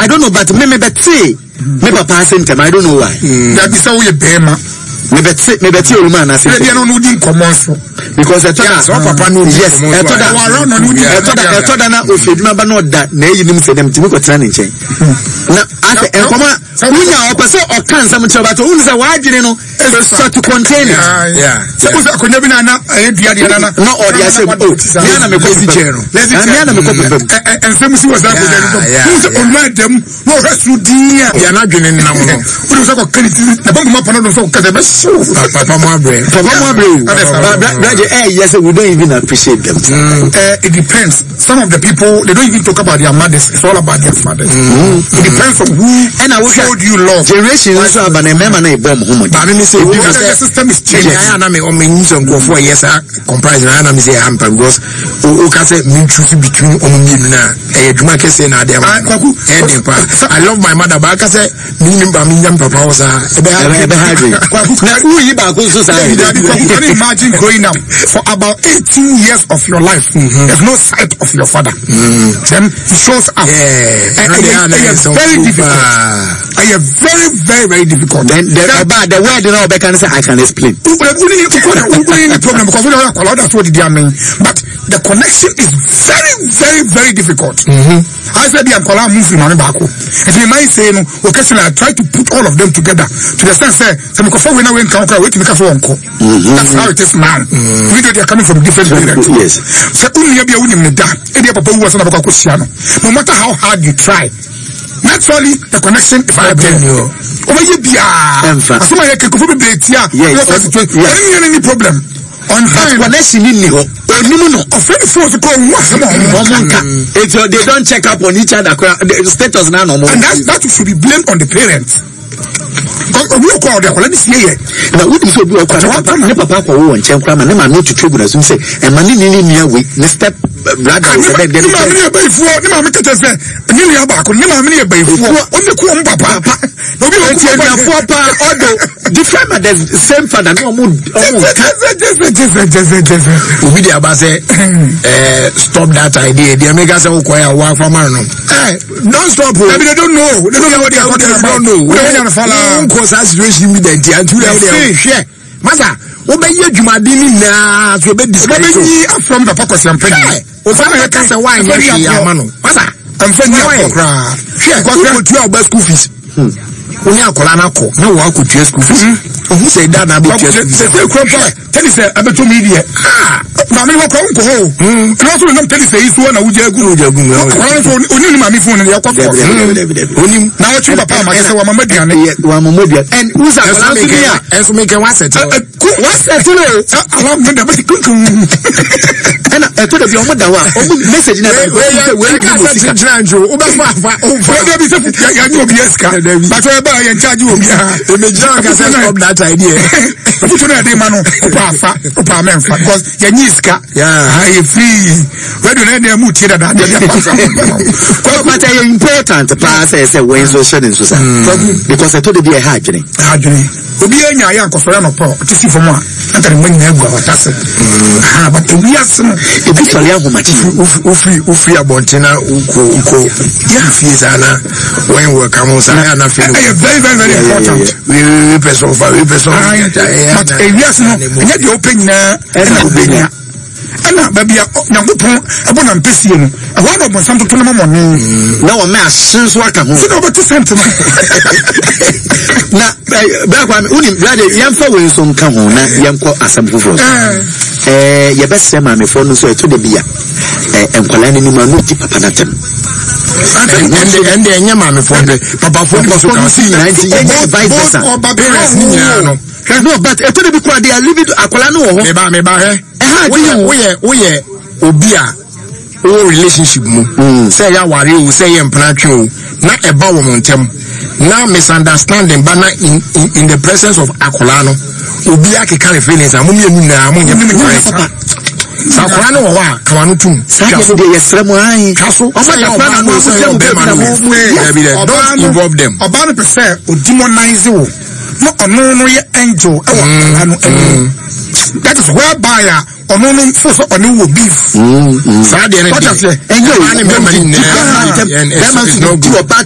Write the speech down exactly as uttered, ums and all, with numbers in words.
I don't know, but me me betty. Me papa sent him. I don't know why. That is how you pay ma. Me betty, me betty woman. I said, "You don't know the commerce." Because I told her, papa no. Yes, I told her, I told her, I told her na ofeduma ba no da na eyi nim se dem timi ko tena ne nchen. Na ase enkoma unya opese o kan sam tro but unu se wa adwene no so to contain it. Yeah. So so akonya bi na na e dia dia na. No o dia se o. Ni na me ko si chero. Ni na me ko pepem. Ensem si was that go there. Who se on my dem no resu dia. Ya na adwene nam no. Unu se ko kaniti na ba mo pa no so ka be so. Papa mo abre. Papa mo abre. Eh, yes, we don't even appreciate them. Mm. Uh, it depends. Some of the people, they don't even talk about their mothers. It's all about their fathers. Mm. It depends on who and I showed you love. Generation also have an member na bomb home. But let me say, the system is changing. I am a means on go for yes, I comprise. I am say hamper because who can say me choose between Omina and Jumakes and Adam. I love my mother, but I can say, me, Bamian Papa was a behavior. Can you imagine growing up for about eighteen years of your life? Mm-hmm. There's no sight of your father. Mm-hmm. Then he shows up. Yeah. And, and, and, and it's very difficult. I am very, very, very difficult. Then the, the, the, the word you know, I can say I can explain. Problem because we don't have that's what it mean. But the connection is very, very, very difficult. Mm-hmm. I said the Ankola move in Manibako. If you might say no, occasionally I try to put all of them together to the sense that some of we now went to wait to make a phone call. That's how it is now. Mm. We know they are coming from different directions. Yes. So only be a winning the da. Any papa who was on a Bakusiano. No matter how hard you try, naturally the connection is I tell you. Over you be a somebody can go for the date. Yeah. Any problem. On time connection in Niho. No, no, no. Offense for to call if they don't check up on each other, the status now no more. And that's, that should be blamed on the parents. We are called the quality here. Now, what is so good? Papa, who and Chamkrama, never know to tribute as you say, and money near week, the step brother. Never near back, never near by four, only come papa. No, we are four pa, different, but the same father, no more. We did about say, stop that idea. The Americans are quite a while from Marno. Don't stop. Maybe they don't know. They don't know what they are talking about. No, we don't follow. Because that situation with the until they share. Masa, obey your Jumadini now to be discovered from the Pocos and Penny. Osama can say why you're Mano. Masa, I'm saying, share because you are best school fees. Only a Colanako, no one could chase school fees. Who said that? I'm not just tell you, say, I'm a two media. Ah, Mammy, what come to home? And also, not tell you, say, it's one of your good. Only my phone and your pocket. Now, what you papa, I guess I'm a median. And who's a and so make a what's it? What's that? I love the and I told you, what the message never in charge of that idea. Because your niska, yeah, I free. Where do they move to that? But I important pass as a way social in society because I told you be a hygiene. Hygiene. Obi enya ya nkofora no po to see for more and the money na gwa watase ah but we are some e be sole agomati ofri ofri abontena uko uko ya fiesa na when we come on na na feel very very very important we we person for we person but e we are no enya de open na na obenya ana babia nyakopon abona mpesie no ehwa no bon santo to na mo na o me asenso aka ho so no beto sentiment na back when unim brother yamfa we so nka ho na yamko asam foforo eh ye bese ma me fo no so eto de bia eh enkwala ni ma no ti papa na tem ende ende enya ma me fo de papa fo no so kan see ninety vice versa parents ni nyina no no but eto de bi kwa they are living akwala no ho me ba me ba he we we we obia o relationship mu say ya ware o say ya mpratwe o na eba wo montem na misunderstanding ba na in, in in the presence of akola no obia ke carry feelings amumi enu na amunye papa sakola no wa kawa no tum say de yesrem ai kaso o ma da kwa na mo say o be ma no don't involve them oba no person o demonize wo no ono no ye angel e wa akola no enu that is whereby ono no so so ono wo beef sa de ne and you and me man and no go